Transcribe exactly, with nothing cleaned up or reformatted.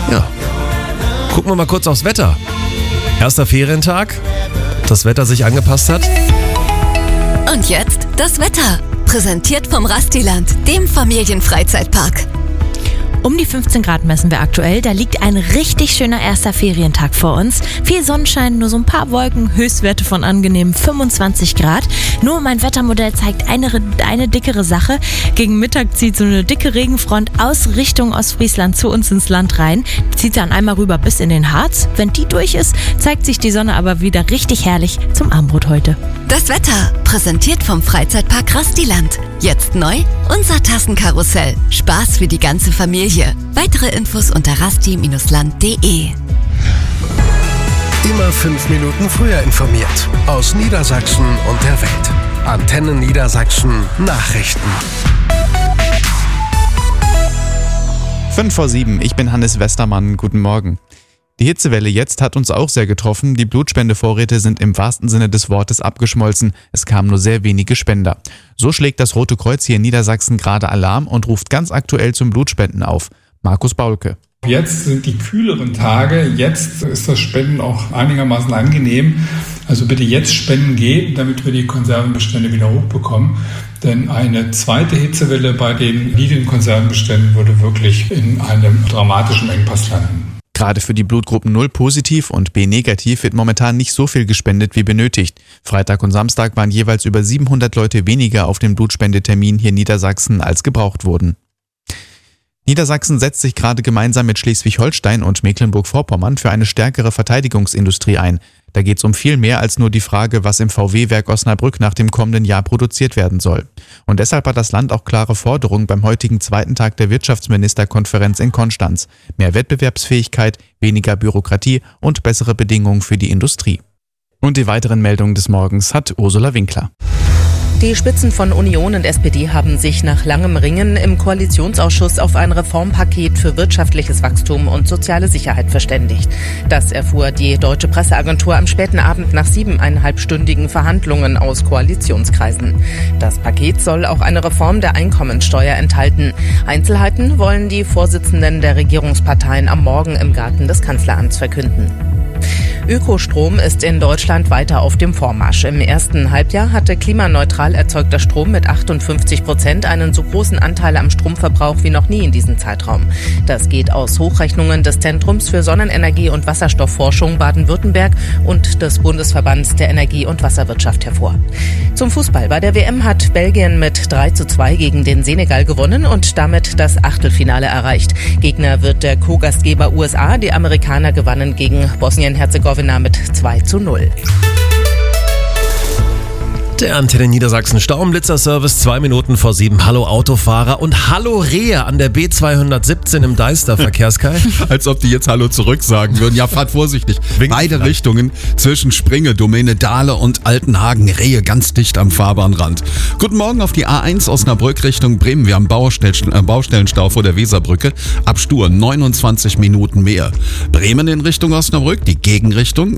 Ja. Gucken wir mal kurz aufs Wetter. Erster Ferientag, das Wetter sich angepasst hat. Und jetzt das Wetter. Präsentiert vom Rastiland, dem Familienfreizeitpark. Um die fünfzehn Grad messen wir aktuell. Da liegt ein richtig schöner erster Ferientag vor uns. Viel Sonnenschein, nur so ein paar Wolken, Höchstwerte von angenehmen fünfundzwanzig Grad. Nur mein Wettermodell zeigt eine, eine dickere Sache. Gegen Mittag zieht so eine dicke Regenfront aus Richtung Ostfriesland zu uns ins Land rein. Zieht dann einmal rüber bis in den Harz. Wenn die durch ist, zeigt sich die Sonne aber wieder richtig herrlich zum Abendbrot heute. Das Wetter, präsentiert vom Freizeitpark Rastiland. Jetzt neu, unser Tassenkarussell. Spaß für die ganze Familie. Weitere Infos unter rasti Bindestrich land punkt de. Immer fünf Minuten früher informiert. Aus Niedersachsen und der Welt. Antenne Niedersachsen Nachrichten. fünf vor sieben, ich bin Hannes Westermann, guten Morgen. Die Hitzewelle jetzt hat uns auch sehr getroffen. Die Blutspendevorräte sind im wahrsten Sinne des Wortes abgeschmolzen. Es kamen nur sehr wenige Spender. So schlägt das Rote Kreuz hier in Niedersachsen gerade Alarm und ruft ganz aktuell zum Blutspenden auf. Markus Baulke. Jetzt sind die kühleren Tage, jetzt ist das Spenden auch einigermaßen angenehm. Also bitte jetzt Spenden geben, damit wir die Konservenbestände wieder hochbekommen. Denn eine zweite Hitzewelle bei den niedrigen Konservenbeständen würde wirklich in einem dramatischen Engpass landen. Gerade für die Blutgruppen null positiv und B negativ wird momentan nicht so viel gespendet wie benötigt. Freitag und Samstag waren jeweils über siebenhundert Leute weniger auf dem Blutspendetermin hier in Niedersachsen, als gebraucht wurden. Niedersachsen setzt sich gerade gemeinsam mit Schleswig-Holstein und Mecklenburg-Vorpommern für eine stärkere Verteidigungsindustrie ein. Da geht es um viel mehr als nur die Frage, was im V W-Werk Osnabrück nach dem kommenden Jahr produziert werden soll. Und deshalb hat das Land auch klare Forderungen beim heutigen zweiten Tag der Wirtschaftsministerkonferenz in Konstanz. Mehr Wettbewerbsfähigkeit, weniger Bürokratie und bessere Bedingungen für die Industrie. Und die weiteren Meldungen des Morgens hat Ursula Winkler. Die Spitzen von Union und S P D haben sich nach langem Ringen im Koalitionsausschuss auf ein Reformpaket für wirtschaftliches Wachstum und soziale Sicherheit verständigt. Das erfuhr die Deutsche Presseagentur am späten Abend nach siebeneinhalbstündigen Verhandlungen aus Koalitionskreisen. Das Paket soll auch eine Reform der Einkommensteuer enthalten. Einzelheiten wollen die Vorsitzenden der Regierungsparteien am Morgen im Garten des Kanzleramts verkünden. Ökostrom ist in Deutschland weiter auf dem Vormarsch. Im ersten Halbjahr hatte klimaneutral erzeugter Strom mit achtundfünfzig Prozent einen so großen Anteil am Stromverbrauch wie noch nie in diesem Zeitraum. Das geht aus Hochrechnungen des Zentrums für Sonnenenergie und Wasserstoffforschung Baden-Württemberg und des Bundesverbands der Energie- und Wasserwirtschaft hervor. Zum Fußball. Bei der W M hat Belgien mit drei zu zwei gegen den Senegal gewonnen und damit das Achtelfinale erreicht. Gegner wird der Co-Gastgeber U S A. Die Amerikaner gewannen gegen Bosnien-Herzegowina mit zwei zu null. Der Antenne Niedersachsen Stauenblitzer-Service, zwei Minuten vor sieben. Hallo Autofahrer und hallo Rehe an der B zweihundertsiebzehn im Deister, Verkehrskai. Als ob die jetzt Hallo zurück sagen würden. Ja, fahrt vorsichtig. Beide Richtungen zwischen Springe, Domäne Dahle und Altenhagen. Rehe ganz dicht am Fahrbahnrand. Guten Morgen auf die A eins Osnabrück Richtung Bremen. Wir haben Baustell, äh, Baustellenstau vor der Weserbrücke. Ab Stur neunundzwanzig Minuten mehr. Bremen in Richtung Osnabrück, die Gegenrichtung.